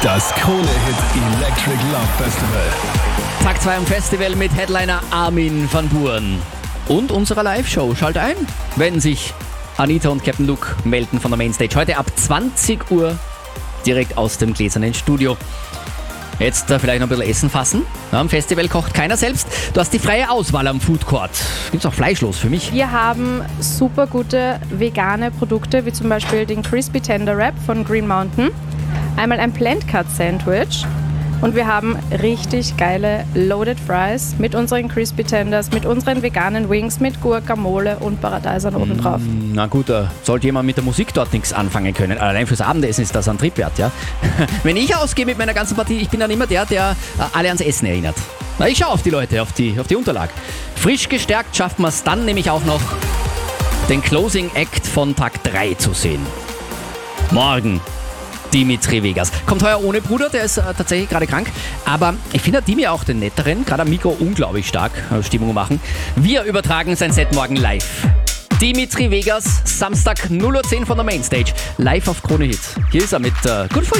Das Krone-Hit Electric Love Festival. Tag 2 am Festival mit Headliner Armin van Buuren. Und unserer Live-Show. Schalt ein, wenn sich Anita und Captain Luke melden von der Mainstage. Heute ab 20 Uhr direkt aus dem gläsernen Studio. Jetzt vielleicht noch ein bisschen Essen fassen. Am Festival kocht keiner selbst. Du hast die freie Auswahl am Food Court. Gibt's auch fleischlos für mich. Wir haben super gute vegane Produkte, wie zum Beispiel den Crispy Tender Wrap von Green Mountain. Einmal ein Plant Cut Sandwich. Und wir haben richtig geile Loaded Fries mit unseren Crispy Tenders, mit unseren veganen Wings, mit Guacamole und Paradeisern oben drauf. Na gut, da sollte jemand mit der Musik dort nichts anfangen können. Allein fürs Abendessen ist das ein Trip wert, ja. Wenn ich ausgehe mit meiner ganzen Partie, ich bin dann immer der alle ans Essen erinnert. Na, ich schaue auf die Leute, auf die Unterlage. Frisch gestärkt schaffen wir es dann nämlich auch noch, den Closing Act von Tag 3 zu sehen. Morgen Dimitri Vegas. Kommt heuer ohne Bruder, der ist tatsächlich gerade krank. Aber ich finde Dimi auch den netteren, gerade am Mikro unglaublich stark Stimmung machen. Wir übertragen sein Set morgen live. Dimitri Vegas, Samstag 0:10 Uhr von der Mainstage. Live auf Krone Hit. Hier ist er mit Good For You.